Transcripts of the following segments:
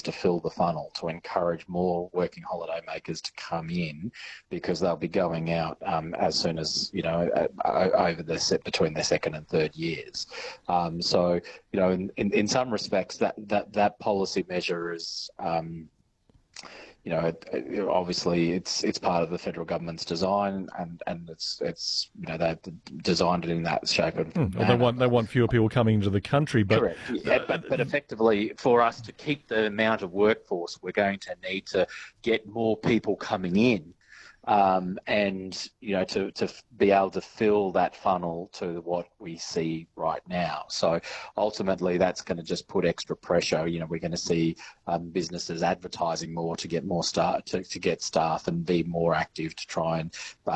to fill the funnel, to encourage more working holiday makers to come in, because they'll be going out as soon as, over between their second and third years. So, in some respects, that policy measure is, obviously it's part of the federal government's design, and they've designed it in that shape and Well, they want fewer people coming into the country, but correct. Yeah, but effectively, for us to keep the amount of workforce, we're going to need to get more people coming in. And to be able to fill that funnel to what we see right now. So ultimately, that's going to just put extra pressure. We're going to see businesses advertising more to get more staff, to get staff, and be more active to try and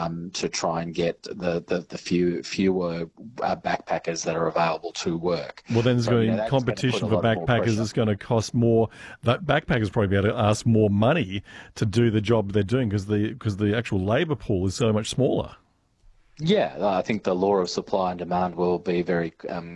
get the fewer backpackers that are available to work. Well, then there's going to be competition for backpackers. It's going to cost more. That backpackers probably be able to ask more money to do the job they're doing because the actual labour pool is so much smaller. Yeah, I think the law of supply and demand will be very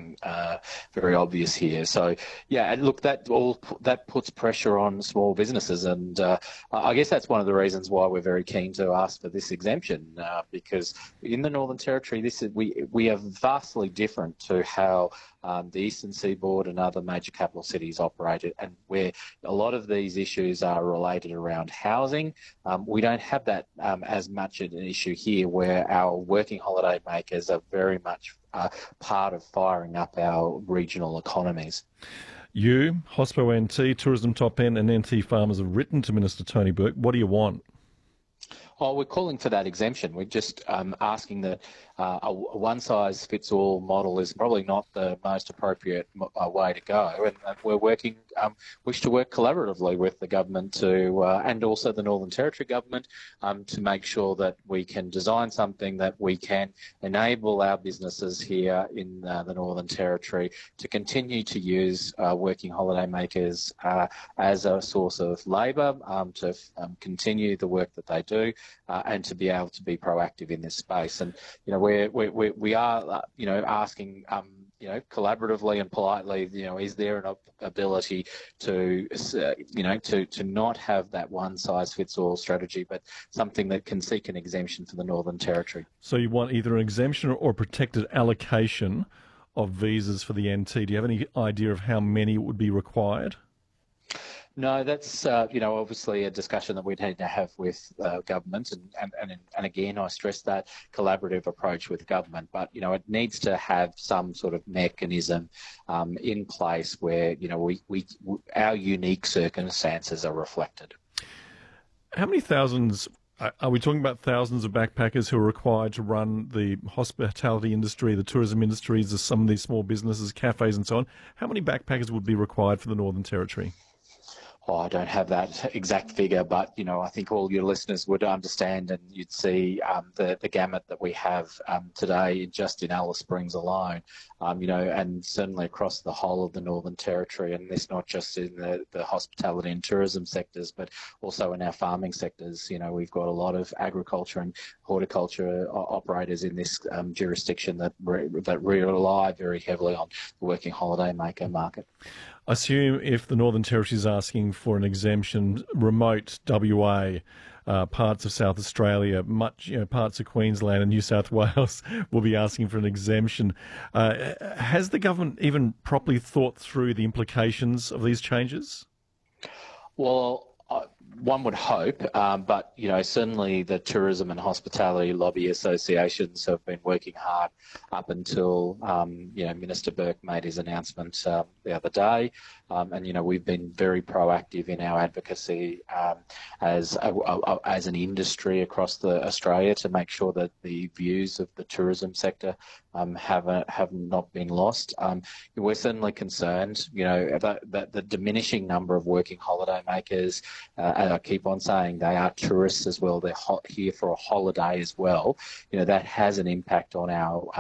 obvious here. So, yeah, and look, that puts pressure on small businesses, and I guess that's one of the reasons why we're very keen to ask for this exemption, because in the Northern Territory, we are vastly different to how the Eastern Seaboard and other major capital cities operated, and where a lot of these issues are related around housing. We don't have that as much an issue here, where our working holiday makers are very much part of firing up our regional economies. You, Hospo NT, Tourism Top End and NT Farmers have written to Minister Tony Burke. What do you want? Oh, we're calling for that exemption. We're just asking that a one-size-fits-all model is probably not the most appropriate way to go, and we're wish to work collaboratively with the government and also the Northern Territory government to make sure that we can design something that we can enable our businesses here in the Northern Territory to continue to use working holiday makers as a source of labour, to continue the work that they do, and to be able to be proactive in this space. And we are asking collaboratively and politely, is there an ability to not have that one size fits all strategy, but something that can seek an exemption for the Northern Territory? So you want either an exemption or protected allocation of visas for the NT. Do you have any idea of how many would be required? No, that's obviously a discussion that we'd need to have with government, and again, I stress that collaborative approach with government. But it needs to have some sort of mechanism in place where our unique circumstances are reflected. How many thousands? Are we talking about thousands of backpackers who are required to run the hospitality industry, the tourism industries, some of these small businesses, cafes and so on? How many backpackers would be required for the Northern Territory? Oh, I don't have that exact figure, but I think all your listeners would understand, and you'd see the gamut that we have today just in Alice Springs alone, and certainly across the whole of the Northern Territory. And this not just in the hospitality and tourism sectors, but also in our farming sectors. We've got a lot of agriculture and horticulture operators in this jurisdiction that rely very heavily on the working holiday maker market. I assume if the Northern Territory is asking for an exemption, remote WA, parts of South Australia, parts of Queensland and New South Wales will be asking for an exemption. Has the government even properly thought through the implications of these changes? Well, one would hope, but certainly the tourism and hospitality lobby associations have been working hard up until Minister Burke made his announcement the other day, and we've been very proactive in our advocacy as an industry across Australia to make sure that the views of the tourism sector have not been lost. We're certainly concerned, that the diminishing number of working holiday makers, and I keep on saying they are tourists as well. They're here for a holiday as well. That has an impact on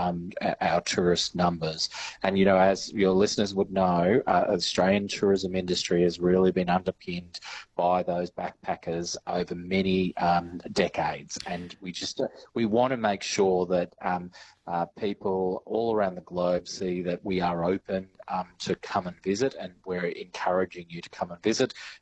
our tourist numbers. And as your listeners would know, Australian tourism industry has really been underpinned by those backpackers over many decades, and we want to make sure that people all around the globe see that we are open to come and visit, and we're encouraging you to come and visit.